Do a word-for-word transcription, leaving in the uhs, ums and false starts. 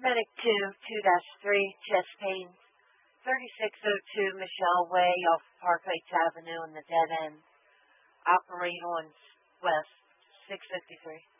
Medic two, two dash three, chest pain, thirty-six oh two Michelle Way off Parkway Avenue in the dead end. Operate on West, six fifty-three.